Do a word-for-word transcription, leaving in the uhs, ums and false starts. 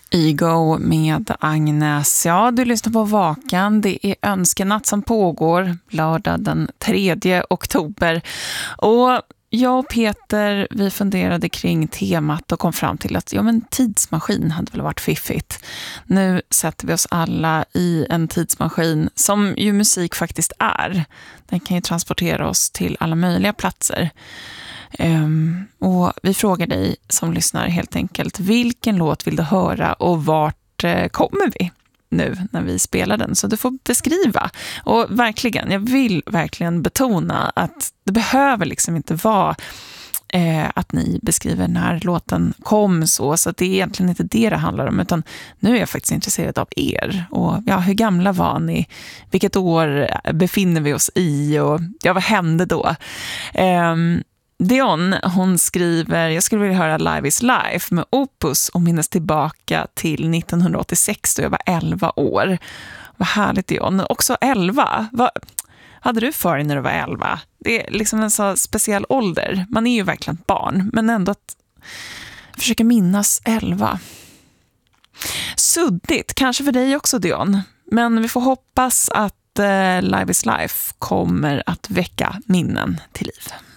Ego med Agnes. Ja, du lyssnar på Vakan. Det är önskenatt som pågår lördag den tredje oktober. Och jag och Peter, vi funderade kring temat och kom fram till att ja, men tidsmaskin hade väl varit fiffigt. Nu sätter vi oss alla i en tidsmaskin som ju musik faktiskt är. Den kan ju transportera oss till alla möjliga platser. Um, och vi frågar dig som lyssnar helt enkelt, vilken låt vill du höra och vart uh, kommer vi nu när vi spelar den? Så du får beskriva. Och verkligen, jag vill verkligen betona att det behöver liksom inte vara eh, att ni beskriver när låten kom så, så att det är egentligen inte det det handlar om, utan nu är jag faktiskt intresserad av er. Och ja, hur gamla var ni? Vilket år befinner vi oss i? Och ja, vad hände då? Um, Dion, hon skriver, jag skulle vilja höra Live is Life med Opus och minnas tillbaka till nittonhundraåttiosex då jag var elva år. Vad härligt, Dion. Också elva. Vad hade du för dig när du var elva? Det är liksom en så speciell ålder. Man är ju verkligen barn, men ändå att försöka minnas elva. Suddigt, kanske för dig också, Dion. Men vi får hoppas att eh, Live is Life kommer att väcka minnen till liv.